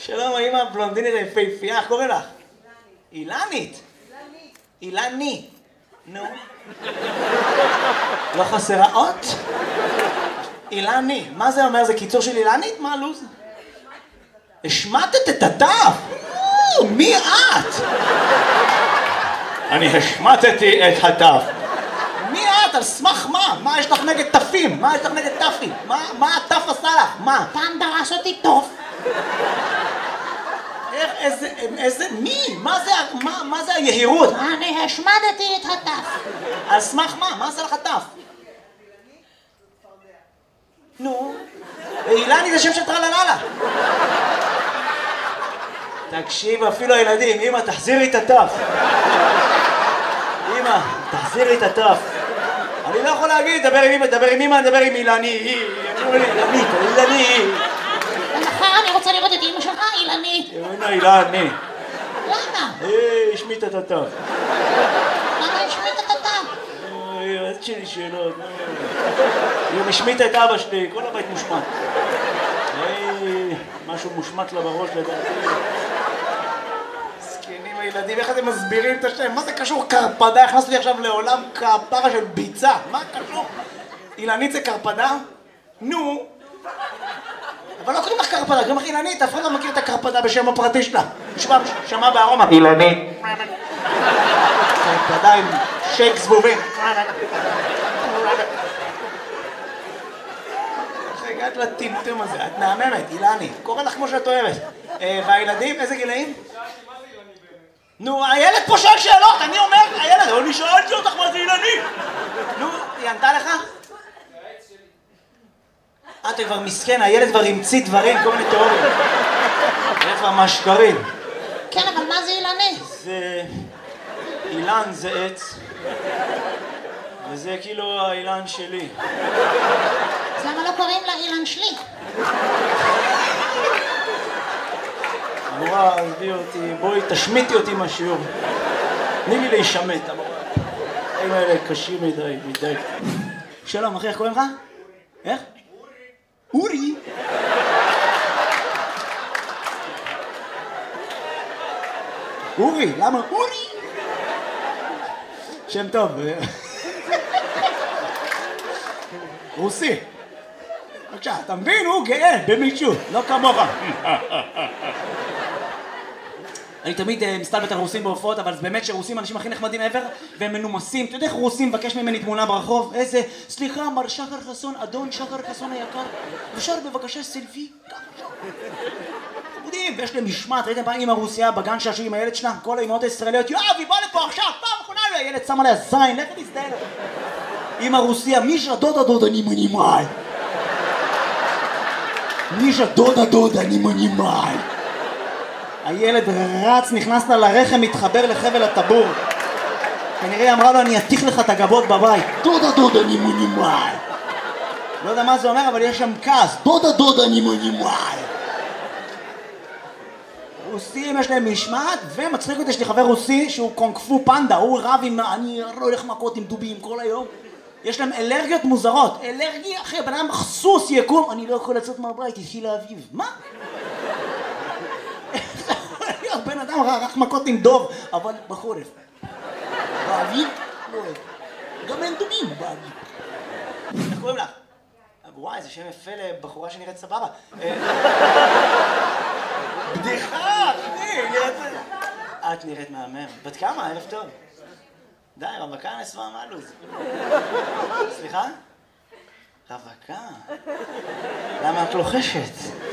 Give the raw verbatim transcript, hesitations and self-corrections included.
שלום, האמא הבלונדינית היפהפייה, איך קוראים לך? אילנית. אילני. נו. לא חסרה אות? אילני. מה זה אומר? זה קיצור של אילנית? מה הלו"ז? השמטת את התף? מי את? אני השמטתי את התף. מי את? על סמך מה? מה יש לך נגד תפים? מה יש לך נגד תפים? מה התף עשה לך? מה? פעם דרס אותי טוב. איך, איזה, איזה, מי? מה זה, מה, מה זה היהירות? אני השמדתי את התף. על סמך מה? מה זה לך התף? נו, אילני זה שם של טרלללה. תקשיב, אפילו הילדים, אמא, תחזירי את התף. אמא, תחזירי את התף. אני לא יכול להגיד, דבר עם אמא, דבר עם אמא, דבר עם אילני. אילנית, אילני. ומחר אני רוצה לראות את אמא שלך, אילנית. הנה אילני. למה? היי, השמיט את התף. למה השמיט את התף? אוי, אז שלי שאלות. היא משמיטה את אבא שלי, כל הבית מושמט. היי, משהו מושמט לה בראש לדעתי. זקנים הילדים, איך אתם מסבירים את השם? מה זה קשור קרפדה? הכנסתי לי עכשיו לעולם כפרה של ביצה. מה קשור? אילנית זה קרפדה? נו. אבל לא קוראים לך קרפדה, קוראים לך אילנית, אף אחד לא מכיר את הקרפדה בשם הפרטי שלה. נשמע, שמע בארומה. אילנית. קרפדה עם שייק זבובים. איך הגעת לטמטום הזה? את מהממת, אילני. קורא לך כמו שאת אוהבת. והילדים, איזה גילאים? נו, הילד פה שואל שאלות, אני אומר, הילד, אני שאלתי אותך מה זה אילני. נו, היא ענתה לך? אתה כבר מסכן, הילד כבר המציא דברים, כל מיני תיאוריות. הילד כבר משקרים. כן, אבל מה זה אילני? זה... אילן זה עץ, וזה כאילו האילן שלי. אז למה לא קוראים לה אילן שלי? המורה, עזבי אותי, בואי תשמיטי אותי מהשיעור. תני לי להישמט, המורה. הם האלה קשים מדי, מדי. שלום, אחי, איך קוראים לך? איך? אורי. אורי, למה אורי? שם טוב. רוסי. בבקשה, אתה מבין? הוא גאה במישהו, לא כמוך. אני תמיד מסתלבט על רוסים בהופעות, אבל באמת שרוסים אנשים הכי נחמדים ever, והם מנומסים. אתה יודע איך רוסים מבקש ממני תמונה ברחוב? איזה, סליחה, מר שחר חסון, אדון שחר חסון היקר, אפשר בבקשה סלפי? חמודים, ויש להם משמעת, ראיתם פעם אמא רוסיה בגן שעשו עם הילד שלה? כל האמהות הישראליות, יואב, היא באה לפה עכשיו, פעם אחרונה, הילד שם עליה זין, לך תזדהה. אמא רוסיה, מישה דודה דודה נימונימאי. מישה דודה דודה נימונימאי. הילד רץ, נכנס לה לרחם, מתחבר לחבל הטבור. כנראה אמרה לו, אני אתיך לך את הגבות בבית. דודה דודה נימונימאי. לא יודע מה זה אומר, אבל יש שם כעס. דודה דודה נימונימאי. רוסים יש להם משמעת, ומצחיק אותי, יש לי חבר רוסי שהוא קונג-פו פנדה, הוא רב עם, אני לא הולך מכות עם דובים כל היום. יש להם אלרגיות מוזרות. אלרגיה, אחי, בן אדם חסוס יקום, אני לא יכול לצאת מהבית, התחיל לאביב. מה? בן אדם רק מכות עם דוב, אבל בחורף. באביב? לא אוהב. גם אין דובים באביב. איך קוראים לך? וואי, זה שם יפה לבחורה שנראית סבבה. בדיחה, אחי, נראית... את נראית מהמם. בת כמה? ערב טוב. די, רווקה נשואה מהלו"ז. סליחה? רווקה? למה את לוחשת?